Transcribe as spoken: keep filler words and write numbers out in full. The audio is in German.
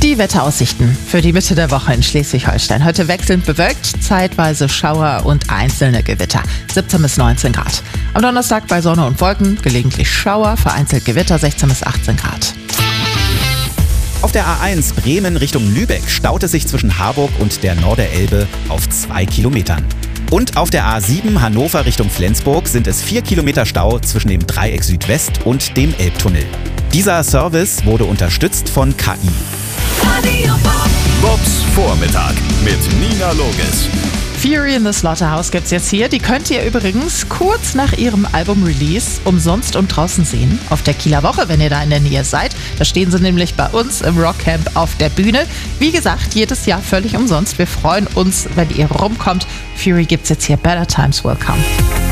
Die Wetteraussichten für die Mitte der Woche in Schleswig-Holstein. Heute wechselnd bewölkt, zeitweise Schauer und einzelne Gewitter. siebzehn bis neunzehn Grad. Am Donnerstag bei Sonne und Wolken, gelegentlich Schauer, vereinzelt Gewitter, sechzehn bis achtzehn Grad. Auf der A eins Bremen Richtung Lübeck staut es sich zwischen Harburg und der Norderelbe auf zwei Kilometern. Und auf der A sieben Hannover Richtung Flensburg sind es vier Kilometer Stau zwischen dem Dreieck Südwest und dem Elbtunnel. Dieser Service wurde unterstützt von K I. Bobs Vormittag mit Nina Loges. Fury in the Slaughterhouse gibt's jetzt hier. Die könnt ihr übrigens kurz nach ihrem Album-Release umsonst und draußen sehen. Auf der Kieler Woche, wenn ihr da in der Nähe seid. Da stehen sie nämlich bei uns im Rockcamp auf der Bühne. Wie gesagt, jedes Jahr völlig umsonst. Wir freuen uns, wenn ihr rumkommt. Fury gibt's jetzt hier. Better Times Will Come.